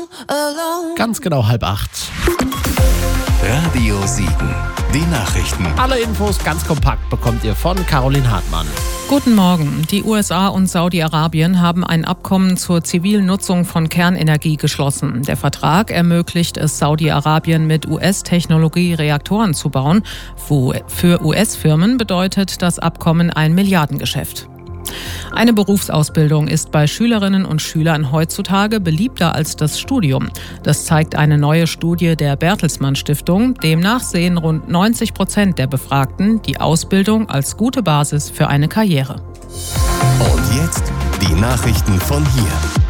Ganz genau 7:30. Radio Siegen. Die Nachrichten. Alle Infos ganz kompakt bekommt ihr von Caroline Hartmann. Guten Morgen. Die USA und Saudi-Arabien haben ein Abkommen zur zivilen Nutzung von Kernenergie geschlossen. Der Vertrag ermöglicht es Saudi-Arabien mit US-Technologie Reaktoren zu bauen. Für US-Firmen bedeutet das Abkommen ein Milliardengeschäft. Eine Berufsausbildung ist bei Schülerinnen und Schülern heutzutage beliebter als das Studium. Das zeigt eine neue Studie der Bertelsmann Stiftung. Demnach sehen rund 90% der Befragten die Ausbildung als gute Basis für eine Karriere. Und jetzt die Nachrichten von hier.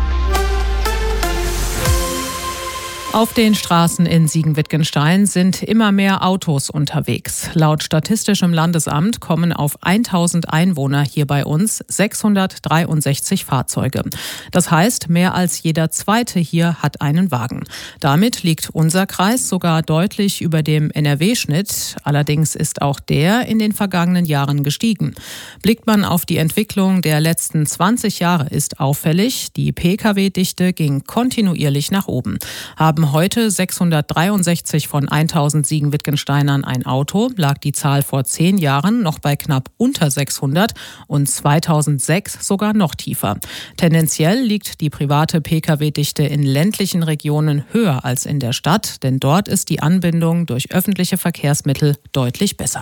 Auf den Straßen in Siegen-Wittgenstein sind immer mehr Autos unterwegs. Laut Statistischem Landesamt kommen auf 1000 Einwohner hier bei uns 663 Fahrzeuge. Das heißt, mehr als jeder Zweite hier hat einen Wagen. Damit liegt unser Kreis sogar deutlich über dem NRW-Schnitt. Allerdings ist auch der in den vergangenen Jahren gestiegen. Blickt man auf die Entwicklung der letzten 20 Jahre, ist auffällig, die Pkw-Dichte ging kontinuierlich nach oben. Haben heute 663 von 1000 Siegen-Wittgensteinern ein Auto, lag die Zahl vor 10 Jahren noch bei knapp unter 600 und 2006 sogar noch tiefer. Tendenziell liegt die private Pkw-Dichte in ländlichen Regionen höher als in der Stadt, denn dort ist die Anbindung durch öffentliche Verkehrsmittel deutlich besser.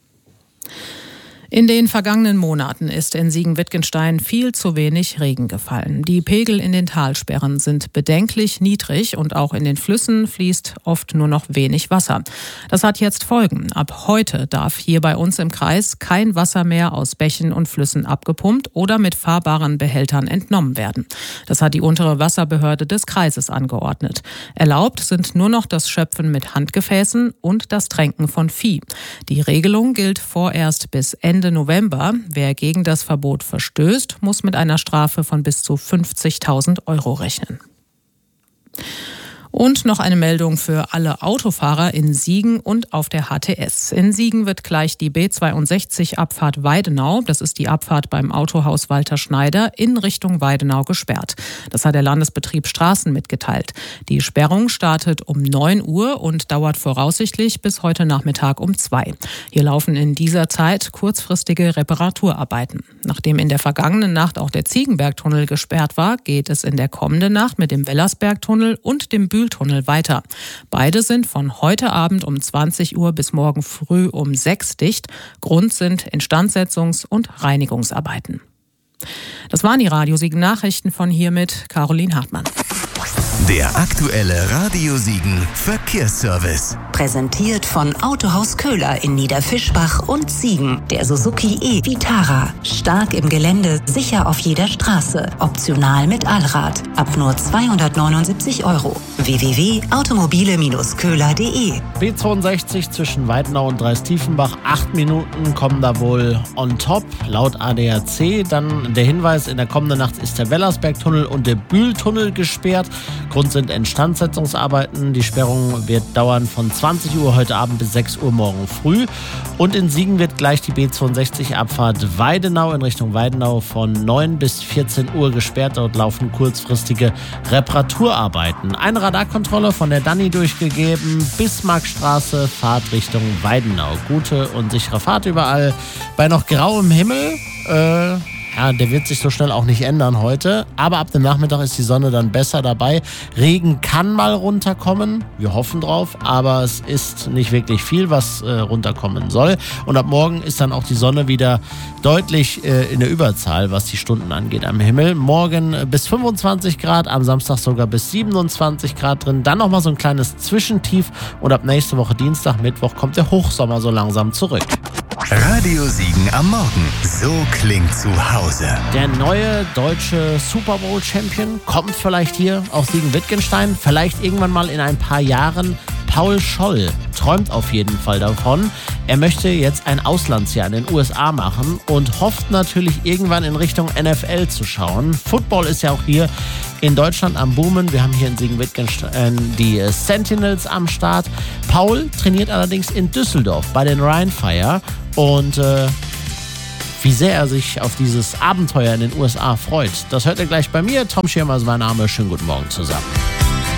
In den vergangenen Monaten ist in Siegen-Wittgenstein viel zu wenig Regen gefallen. Die Pegel in den Talsperren sind bedenklich niedrig und auch in den Flüssen fließt oft nur noch wenig Wasser. Das hat jetzt Folgen. Ab heute darf hier bei uns im Kreis kein Wasser mehr aus Bächen und Flüssen abgepumpt oder mit fahrbaren Behältern entnommen werden. Das hat die untere Wasserbehörde des Kreises angeordnet. Erlaubt sind nur noch das Schöpfen mit Handgefäßen und das Tränken von Vieh. Die Regelung gilt vorerst bis Ende November. Wer gegen das Verbot verstößt, muss mit einer Strafe von bis zu 50.000 € rechnen. Und noch eine Meldung für alle Autofahrer in Siegen und auf der HTS. In Siegen wird gleich die B62 Abfahrt Weidenau, das ist die Abfahrt beim Autohaus Walter Schneider, in Richtung Weidenau gesperrt. Das hat der Landesbetrieb Straßen mitgeteilt. Die Sperrung startet um 9 Uhr und dauert voraussichtlich bis heute Nachmittag um 2. Hier laufen in dieser Zeit kurzfristige Reparaturarbeiten. Nachdem in der vergangenen Nacht auch der Ziegenbergtunnel gesperrt war, geht es in der kommenden Nacht mit dem Wellersbergtunnel und dem Bühltunnel weiter. Beide sind von heute Abend um 20 Uhr bis morgen früh um 6 dicht. Grund sind Instandsetzungs- und Reinigungsarbeiten. Das waren die Radio Siegen Nachrichten von hier mit Caroline Hartmann. Der aktuelle Radio Siegen Verkehrsservice. Präsentiert von Autohaus Köhler in Niederfischbach und Siegen. Der Suzuki e-Vitara. Stark im Gelände, sicher auf jeder Straße. Optional mit Allrad. Ab nur 279 €. www.automobile-köhler.de. B62 zwischen Weidenau und Dreistiefenbach. 8 Minuten kommen da wohl on top, laut ADAC. Dann der Hinweis, in der kommenden Nacht ist der Wellersbergtunnel und der Bühltunnel gesperrt. Grund sind Instandsetzungsarbeiten. Die Sperrung wird dauern von 20 Uhr heute Abend bis 6 Uhr morgen früh. Und in Siegen wird gleich die B62 Abfahrt Weidenau in Richtung Weidenau von 9 bis 14 Uhr gesperrt. Dort laufen kurzfristige Reparaturarbeiten. Eine Radarkontrolle von der Danny durchgegeben. Bismarckstraße, Fahrt Richtung Weidenau. Gute und sichere Fahrt überall. Bei noch grauem Himmel, ja, der wird sich so schnell auch nicht ändern heute. Aber ab dem Nachmittag ist die Sonne dann besser dabei. Regen kann mal runterkommen. Wir hoffen drauf. Aber es ist nicht wirklich viel, was runterkommen soll. Und ab morgen ist dann auch die Sonne wieder deutlich in der Überzahl, was die Stunden angeht am Himmel. Morgen bis 25 Grad, am Samstag sogar bis 27 Grad drin. Dann nochmal so ein kleines Zwischentief. Und ab nächste Woche Dienstag, Mittwoch kommt der Hochsommer so langsam zurück. Radio Siegen am Morgen. So klingt zu Hause. Der neue deutsche Super Bowl Champion kommt vielleicht hier auf Siegen-Wittgenstein. Vielleicht irgendwann mal in ein paar Jahren. Paul Scholl träumt auf jeden Fall davon. Er möchte jetzt ein Auslandsjahr in den USA machen und hofft natürlich irgendwann in Richtung NFL zu schauen. Football ist ja auch hier in Deutschland am Boomen. Wir haben hier in Siegen-Wittgenstein die Sentinels am Start. Paul trainiert allerdings in Düsseldorf bei den Rheinfire und wie sehr er sich auf dieses Abenteuer in den USA freut, das hört ihr gleich bei mir. Tom Schirmer ist mein Name. Schönen guten Morgen zusammen.